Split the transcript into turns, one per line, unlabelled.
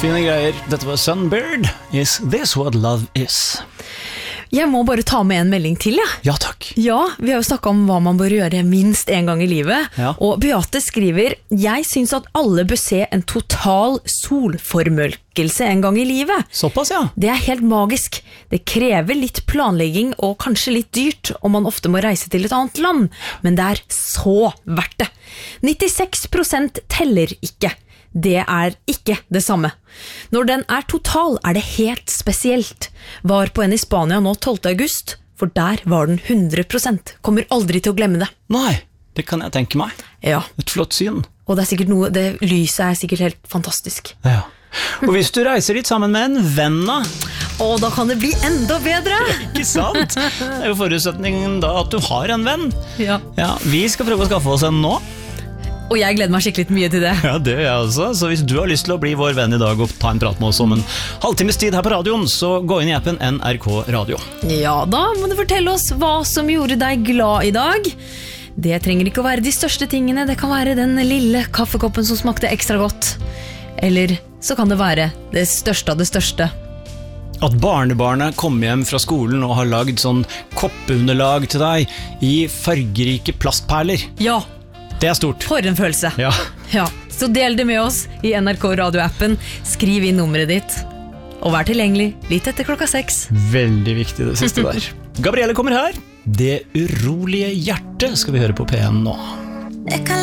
Fine greier. Dette var Sunbird. Is this what love is?
Jeg må bare ta med en melding til, ja.
Ja, takk.
Ja, vi har jo snakket om hva man bør gjøre minst en gang i livet.
Ja.
Og Beate skriver, jeg synes at alle bør se en total solformørkelse en gang i livet.
Såpass, ja.
Det er helt magisk. Det krever litt planlegging og kanskje litt dyrt, om man ofte må reise til et annet land. Men det er så verdt det. 96% teller ikke. Det er ikke det samme. Når den er total, er det helt spesielt. Var på en i Spania nå 12. august, for der var den 100%. Kommer aldri til å glemme det.
Nei, det kan jeg tenke meg.
Ja,
Et flott syn.
og det er sikkert noe, det lyset er sikkert helt fantastisk.
Ja. Og hvis du reiser dit sammen med en venn da,
Og da kan det bli enda bedre!
ikke sant? Det er jo forutsetningen da at du har en venn.
Ja.
Ja, vi skal prøve å skaffe oss en nå.
Og jeg gleder meg skikkelig mye til det.
Ja, det gjør jeg også. Så hvis du har lyst til å bli vår venn i dag og ta en prat med oss om en halvtimes tid her på radioen, så gå inn i appen NRK Radio.
Ja, da må du fortelle oss hva som gjorde deg glad i dag. Det trenger ikke å være de største tingene, det kan være den lille kaffekoppen som smakte ekstra godt. Eller så kan det være det største av det største.
At barnebarnet kommer hjem fra skolen og har lagd sånn koppunderlag til deg i fargerike plastperler.
Ja,
Det er stort.
for en følelse.
Ja.
Ja, så del det med oss i NRK Radio-appen. Skriv inn nummeret ditt. Og vær tilgjengelig litt etter 6:00.
Veldig viktig det siste der. Gabrielle kommer her. Det urolige hjertet skal vi høre på P1 nå.
Det kan